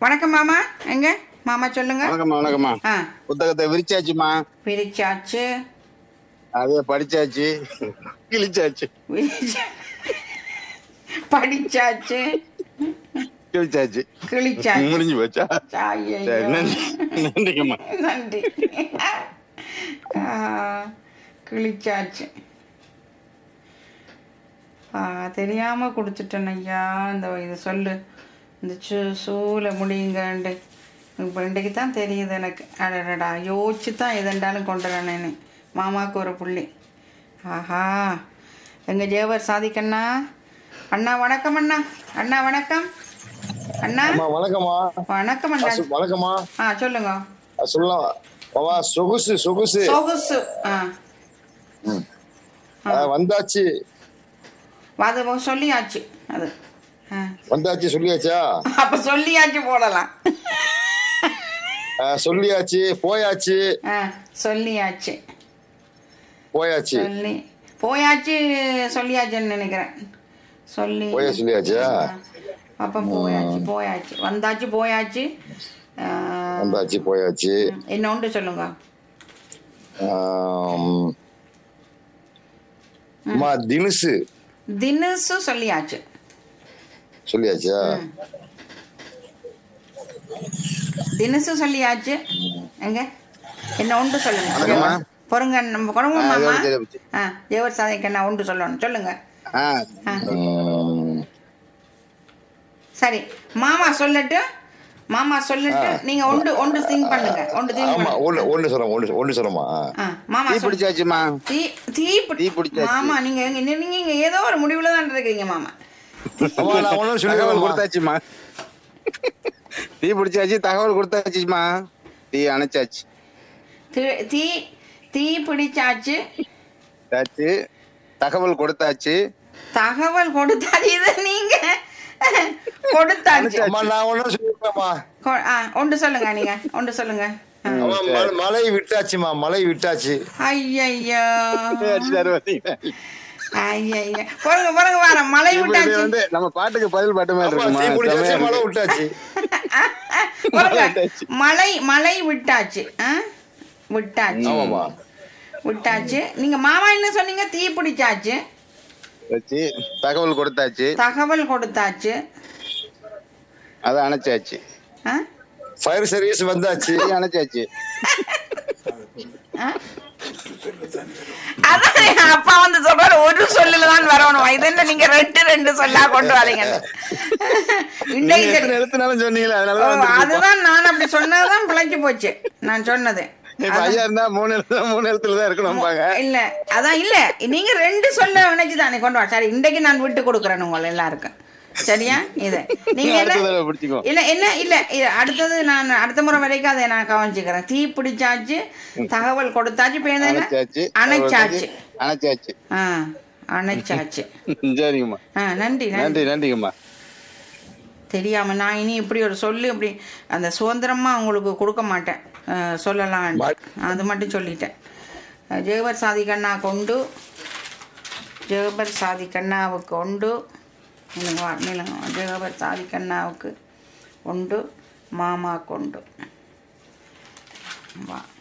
வணக்கம் மாமா. எங்க மாமா சொல்லுங்க. வணக்கம்மா வணக்கம்மா. ஆ புத்தகத்தை விரிச்சாச்சுமா, பிரிச்சாச்சு. அதே படிச்சாச்சு, கிழிச்சாச்சு, விரிச்சா- படிச்சாச்சு, கிழிச்சாச்சு. கிழிச்சாச்சு. முடிஞ்சு போச்சா? ஐயையோ. சரி, நன்றி நன்றிங்கம்மா. நன்றி. ஆ, கிழிச்சாச்சு. தெரியாம கொடுத்துட்டேன் ஐயா. இந்த இது சொல்லு, இந்த சூல முடியுங்கண்டு. இப்போ இன்றைக்கு தான் தெரியுது எனக்கு. அடடா, யோசிச்சு தான் எதெண்டாலும் கொண்டுறேன் மாமாவுக்கு ஒரு புள்ளி. ஆஹா, எங்க ஜேவர் சாதிக்கண்ணா. அண்ணா வணக்கம். அண்ணா அண்ணா வணக்கம். அண்ணா அம்மா வணக்கம்மா. வணக்கம் அண்ணா. வணக்கம்மா. சொல்லுங்க. சொல்லலாம் மாமா. சொகுசு சொகுசு சொகுசு. வந்தாச்சு. அது சொல்லியாச்சு. அது வந்தாச்சு சொல்லியாச்சா? அப்ப சொல்லியாச்சு போடலாம். சொல்லியாச்சு போயாச்சு. சொல்லியாச்சு போயாச்சு சொல்லி போயாச்சு சொல்லியாச்சுன்னு நினைக்கிறேன். சொல்லி சொல்லியாச்சா? அப்ப போயாச்சு போயாச்சு வந்தாச்சு போயாச்சு. வந்தாச்சு போயாச்சு. என்ன உண்டு சொல்லுங்க. தினுசு. தினுசு சொல்லியாச்சு. சொல்லியாச்சா? தினுசு சொல்லியாச்சு. எங்க என்ன உண்டு சொல்லுங்க. வணக்கம்மா. பொறுங்க நம்ம குடும்பம் மாமா. சரி. தேவர் சாதிக்கு என்ன உண்டு சொல்லணும் சொல்லுங்க. சரி, மாமா சொல்லட்டு. மாமா சொல்லட்டு. நீங்க ஒன்று ஒன்று திங்க் பண்ணுங்க. ஒன்று திங்க் ஆமா, பண்ணுங்க. ஒண்ணு சொல்றோம். ஒண்ணு சொல்றோமா? மாமா தீ பிடிச்சாச்சுமா. தீ பிடிச்சாச்சு. மாமா நீங்க நீங்க ஏதோ ஒரு முடிவுல தான் இருக்கீங்க மாமா. ஆமா, நான் ஒண்ணு தகவல் சொல்லி கொடுத்தாச்சுமா. தீ பிடிச்சாச்சு, தகவல் கொடுத்தாச்சுமா. தீ அணைச்சாச்சு. தீ தீ பிடிச்சாச்சு. தகவல் கொடுத்தாச்சு. தகவல் கொடுத்தாச்சு. இது நீங்க கொடுத்தாச்சு. நான் ஒண்ணு சொல்லிருக்கேம்மா. ஒன்று சொல்லுங்க. நீங்க ஒன்று சொல்லுங்க. மழை விட்டாச்சுமா. மழை விட்டாச்சு. ஐயையோ அடிச்சிட்டாரு பாத்தீங்களா? ஐயையோ. பொறுங்க வர மழை இது விட்டாச்சு. வந்து நம்ம பாட்டுக்கு பதில் பாட்டு மாதிரி ஆமா, தீ பிடிச்சாச்சு, மழை இருக்குமா? விட்டாச்சு. பொறுங்க. மழை விட்டாச்சு. விட்டாச்சு ஆமாமா. விட்டாச்சு. நீங்க மாமா என்ன சொன்னீங்க? தீ பிடிச்சாச்சு. தகவல் கொடுத்தாச்சு. தகவல் கொடுத்தாச்சு. அதை அணைச்சாச்சு. ஃபயர் சர்வீஸ் வந்தாச்சு. தீ அணைச்சாச்சு. அதான் அப்பா வந்து சொல்றாரு ஒரு சொல்லுலதான் வரணும். இது என்ன நீங்க ரெண்டு சொல்லா கொண்டு வரீங்க. நீங்க எத்தனை எழுத்துனாலும் சொன்னீங்களா? அதனாலதான் அதுதான் நான் அப்படி சொன்னதுதான் பிழைச்சு போச்சு. நான் சொன்னது இப்ப ஐயா இருந்தா மூணு எழுத்துல தான் இருக்கணும்பாங்க. இல்ல அதான் இல்ல. நீங்க ரெண்டு சொல்ல நினைச்சுதானே கொண்டு வா. சரி, இன்றைக்கு நான் விட்டு கொடுக்குறேன் உங்களை எல்லாருக்கும். சரியா? இது நீங்க இல்ல என்ன இல்ல அடுத்தது நான் அடுத்த முறை வரைக்கும் அதை நான் கவனிச்சுக்கிறேன். தீ பிடிச்சாச்சு, தகவல் கொடுத்தாச்சு, அணைச்சாச்சு. அணைச்சாச்சு. அணைச்சாச்சு. சரிங்கம்மா. நன்றி நன்றி நன்றிங்கம்மா. தெரியாம நான் இனி இப்படி ஒரு சொல்லு இப்படி அந்த சுதந்திரமா உங்களுக்கு கொடுக்க மாட்டேன். சொல்லலாம், அது மட்டும் சொல்லிட்டேன். ஜெகபர் சாதிக்கண்ணா கொண்டு, ஜெகபர் சாதிக்கண்ணாவுக்கு உண்டு. நிலங்க ஜெகபர் சாதிக்கண்ணாவுக்கு உண்டு, மாமா கொண்டு வா.